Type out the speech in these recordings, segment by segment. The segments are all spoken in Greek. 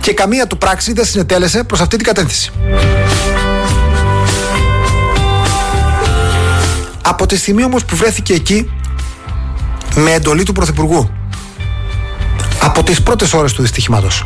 και καμία του πράξη δεν συνετέλεσε προς αυτή την κατεύθυνση. Από τη στιγμή όμως που βρέθηκε εκεί με εντολή του Πρωθυπουργού, από τις πρώτες ώρες του δυστυχήματος,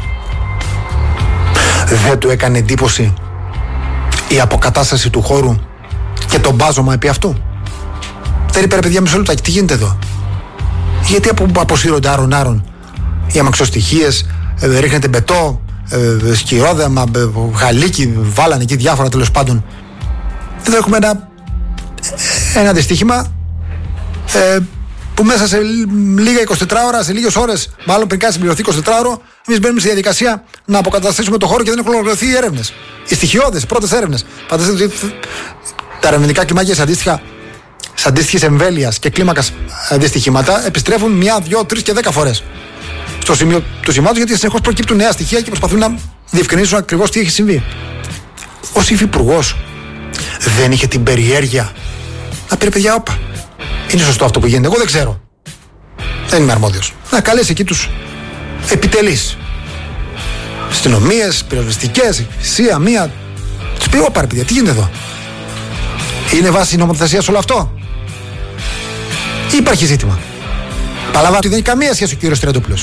δεν του έκανε εντύπωση η αποκατάσταση του χώρου και το μπάζωμα επί αυτού? Δεν είπε, ρε παιδιά, μισό λεπτάκι, τι γίνεται εδώ? Γιατί αποσύρονται άρον-άρον οι αμαξοστοιχίες, ρίχνεται μπετό, σκυρόδεμα, γαλίκι, βάλανε εκεί διάφορα τέλος πάντων. Εδώ έχουμε ένα δυστύχημα που μέσα σε λίγα 24 ώρα, σε λίγες ώρες, μάλλον πριν κάτι συμπληρωθεί 24ωρο, εμείς μπαίνουμε στη διαδικασία να αποκαταστήσουμε το χώρο και δεν έχουν ολοκληρωθεί οι έρευνες. Οι στοιχειώδες, οι πρώτες έρευνες. Φανταστείτε ότι τα ερευνητικά κλιμάκια σε αντίστοιχης εμβέλειας και κλίμακας δυστυχήματα επιστρέφουν 1, 2, 3 και 10 φορές στο σημείο του σημάτους, γιατί συνεχώς προκύπτουν νέα στοιχεία και προσπαθούν να διευκρινίσουν ακριβώς τι έχει συμβεί. Ως υφυπουργός δεν είχε την περιέργεια να πει, παιδιά, όπα, είναι σωστό αυτό που γίνεται? Εγώ δεν ξέρω. Δεν είμαι αρμόδιος. Να καλέσει εκεί τους επιτελείς. Αστυνομίες, πυροσβεστικές, εκκλησία, μία. Τους πει, όπα, ρε παιδιά, τι γίνεται εδώ? Είναι βάση νομοθεσίας όλο αυτό? Ή υπάρχει ζήτημα? Παλαβά ότι δεν έχει καμία σχέση ο κύριος Τριαντόπουλος.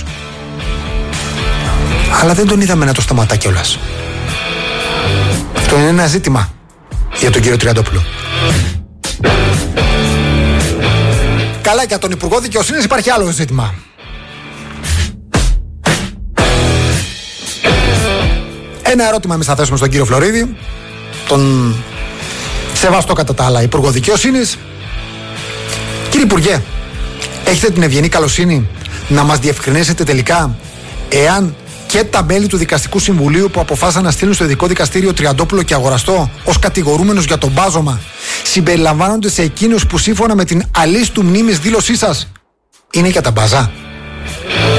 Αλλά δεν τον είδαμε να το σταματά κιόλας. Αυτό είναι ένα ζήτημα για τον κύριο Τριαντόπουλο. Καλά, για τον Υπουργό Δικαιοσύνης υπάρχει άλλο ζήτημα. Ένα ερώτημα εμείς θα θέσουμε στον κύριο Φλωρίδη, τον σεβαστό κατά τα άλλα Υπουργό Δικαιοσύνης. Κύριε Υπουργέ, έχετε την ευγενή καλοσύνη να μας διευκρινίσετε τελικά εάν και τα μέλη του Δικαστικού Συμβουλίου που αποφάσισαν να στείλουν στο Ειδικό Δικαστήριο Τριαντόπουλο και Αγοραστό ως κατηγορούμενους για τον μπάζωμα συμπεριλαμβάνονται σε εκείνους που σύμφωνα με την αλίστου μνήμης δήλωσή σας είναι για τα μπαζά?